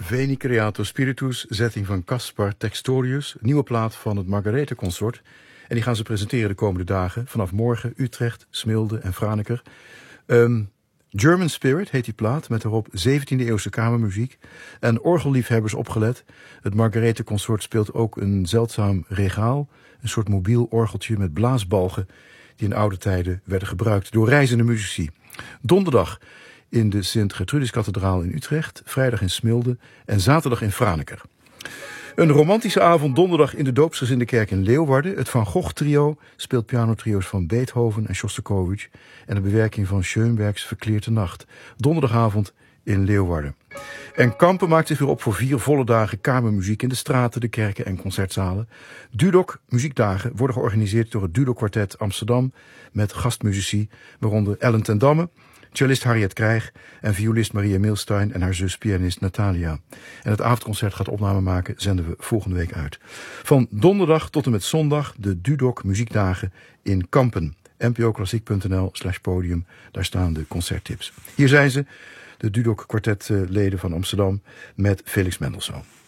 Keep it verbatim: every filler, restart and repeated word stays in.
Veni Creator Spiritus, zetting van Caspar Textorius, nieuwe plaat van het Margarethe Consort. En die gaan ze presenteren de komende dagen, vanaf morgen Utrecht, Smilde en Franeker. Um, German Spirit heet die plaat, met daarop zeventiende eeuwse kamermuziek. En orgelliefhebbers opgelet. Het Margarethe Consort speelt ook een zeldzaam regaal, een soort mobiel orgeltje met blaasbalgen, die in oude tijden werden gebruikt door reizende muzici. Donderdag in de Sint-Gertrudiskathedraal in Utrecht, vrijdag in Smilde en zaterdag in Franeker. Een romantische avond donderdag in de Doopsgezinde Kerk in Leeuwarden. Het Van Gogh trio speelt pianotrio's van Beethoven en Shostakovich en de bewerking van Schoenbergs Verkleerde Nacht. Donderdagavond in Leeuwarden. En Kampen maakt zich weer op voor vier volle dagen kamermuziek in de straten, de kerken en concertzalen. Dudok muziekdagen worden georganiseerd door het Dudok Kwartet Amsterdam met gastmuzici, waaronder Ellen ten Damme, cellist Harriet Krijg en violist Maria Milstein en haar zus pianist Natalia. En het avondconcert gaat opname maken, zenden we volgende week uit. Van donderdag tot en met zondag de Dudok muziekdagen in Kampen. n p o klassiek punt n l slash podium, daar staan de concerttips. Hier zijn ze, de Dudok kwartetleden van Amsterdam met Felix Mendelssohn.